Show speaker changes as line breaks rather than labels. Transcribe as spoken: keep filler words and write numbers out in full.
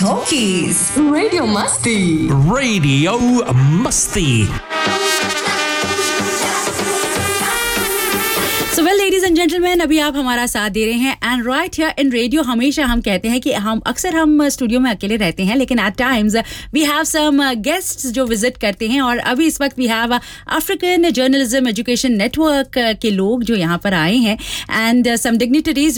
Smokies. Radio Musti.
Radio Musti.
So well, ladies and gentlemen, अभी आप हमारा साथ दे रहे हैं and right here in radio हमेशा हम कहते हैं कि हम अक्सर हम स्टूडियो में अकेले रहते हैं लेकिन eight times we have some guests जो विजिट करते हैं और अभी इस वक्त we have African journalism education network के लोग जो यहाँ पर आए हैं एंड सम डिग्निटरीज